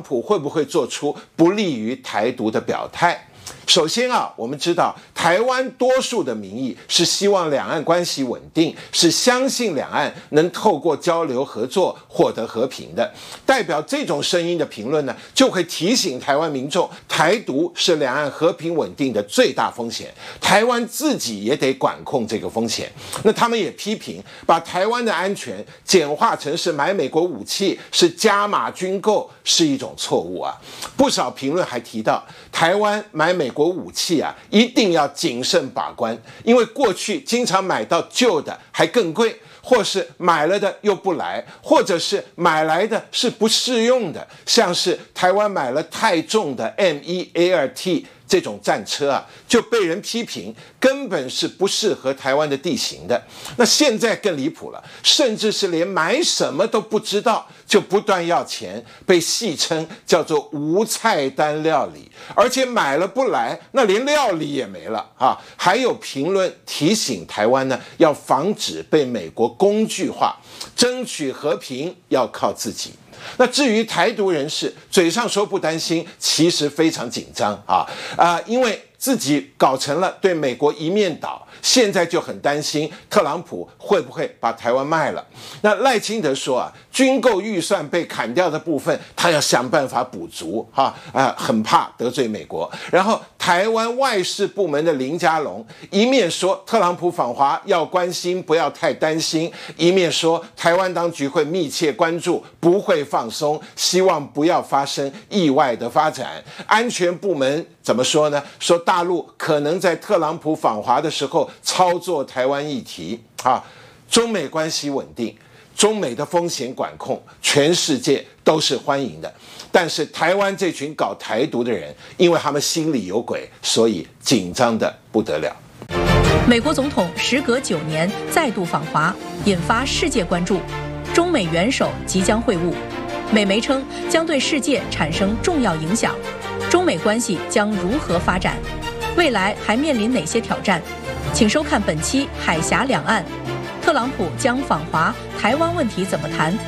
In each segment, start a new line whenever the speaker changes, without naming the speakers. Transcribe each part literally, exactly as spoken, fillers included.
普会不会做出不利于台独的表态？首先啊，我们知道台湾多数的民意是希望两岸关系稳定，是相信两岸能透过交流合作获得和平的。代表这种声音的评论呢，就会提醒台湾民众，台独是两岸和平稳定的最大风险，台湾自己也得管控这个风险。那他们也批评，把台湾的安全简化成是买美国武器，是加码军购，是一种错误啊。不少评论还提到，台湾买美国武器啊，一定要谨慎把关，因为过去经常买到旧的还更贵，或是买了的又不来，或者是买来的是不适用的，像是台湾买了太重的 M 一 A 二 T 这种战车啊，就被人批评根本是不适合台湾的地形的。那现在更离谱了，甚至是连买什么都不知道，就不断要钱，被戏称叫做无菜单料理，而且买了不来，那连料理也没了啊！还有评论提醒台湾呢，要防止被美国工具化，争取和平要靠自己。那至于台独人士，嘴上说不担心，其实非常紧张啊啊、呃，因为自己搞成了对美国一面倒，现在就很担心特朗普会不会把台湾卖了。那赖清德说啊，军购预算被砍掉的部分，他要想办法补足哈啊、呃，很怕得罪美国。然后台湾外事部门的林佳龙一面说特朗普访华要关心，不要太担心，一面说台湾当局会密切关注，不会放松，希望不要发生意外的发展。安全部门怎么说呢？说大陆可能在特朗普访华的时候操作台湾议题啊，中美关系稳定，中美的风险管控，全世界都是欢迎的。但是台湾这群搞台独的人，因为他们心里有鬼，所以紧张的不得了。
美国总统时隔九年再度访华，引发世界关注。中美元首即将会晤，美媒称将对世界产生重要影响。中美关系将如何发展？未来还面临哪些挑战？请收看本期《海峡两岸》，特朗普将访华，台湾问题怎么谈？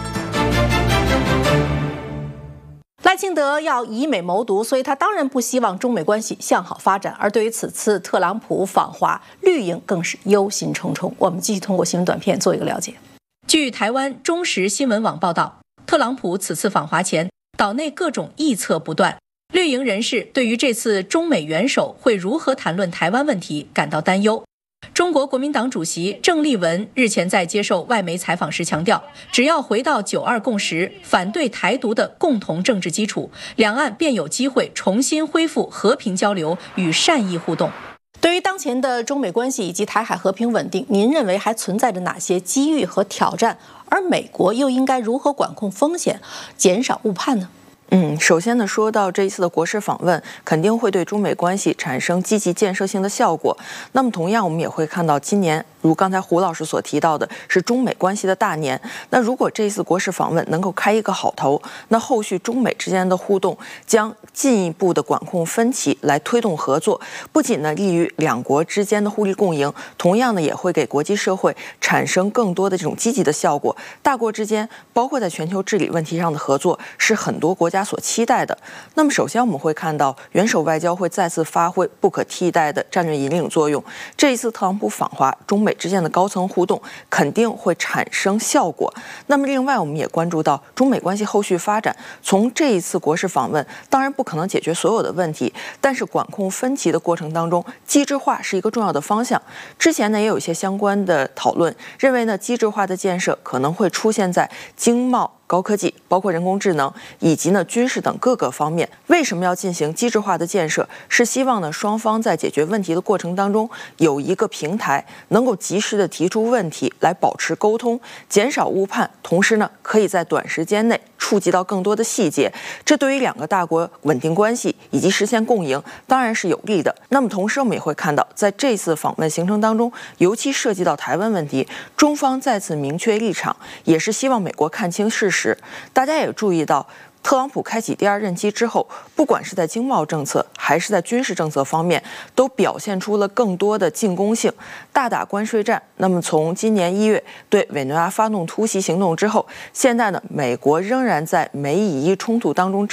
赖清德要以美谋独，所以他当然不希望中美关系向好发展。而对于此次特朗普访华，绿营更是忧心忡忡。我们继续通过新闻短片做一个了解。
据台湾中时新闻网报道，特朗普此次访华前，岛内各种臆测不断。绿营人士对于这次中美元首会如何谈论台湾问题感到担忧。中国国民党主席郑丽文日前在接受外媒采访时强调，只要回到九二共识，反对台独的共同政治基础，两岸便有机会重新恢复和平交流与善意互动。
对于当前的中美关系以及台海和平稳定，您认为还存在着哪些机遇和挑战？而美国又应该如何管控风险，减少误判呢？
嗯，首先呢，说到这一次的国事访问，肯定会对中美关系产生积极建设性的效果。那么，同样我们也会看到，今年如刚才胡老师所提到的，是中美关系的大年。那如果这一次国事访问能够开一个好头，那后续中美之间的互动将进一步的管控分歧，来推动合作，不仅呢利于两国之间的互利共赢，同样呢也会给国际社会产生更多的这种积极的效果。大国之间，包括在全球治理问题上的合作，是很多国家所期待的。那么首先我们会看到元首外交会再次发挥不可替代的战略引领作用。这一次特朗普访华，中美之间的高层互动肯定会产生效果。那么另外我们也关注到中美关系后续发展，从这一次国事访问当然不可能解决所有的问题，但是管控分歧的过程当中，机制化是一个重要的方向。之前呢也有一些相关的讨论，认为呢机制化的建设可能会出现在经贸、高科技，包括人工智能以及呢军事等各个方面。为什么要进行机制化的建设？是希望呢双方在解决问题的过程当中有一个平台，能够及时的提出问题，来保持沟通，减少误判，同时呢可以在短时间内触及到更多的细节。这对于两个大国稳定关系以及实现共赢当然是有利的。那么同时我们也会看到，在这次访问行程当中，尤其涉及到台湾问题，中方再次明确立场，也是希望美国看清事实。大家也注意到，特朗普开启第二任期之后，不管是在经贸政策还是在军事政策方面，都表现出了更多的进攻性，大打关税战。那么从今年一月对委内瑞拉发动突袭行动之后，现在呢，美国仍然在美以伊冲突当中